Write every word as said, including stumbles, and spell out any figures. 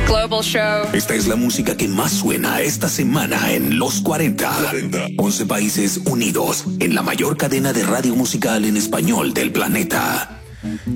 Global Show. Esta es la música que más suena esta semana en Los cuarenta. once países unidos en la mayor cadena de radio musical en español del planeta.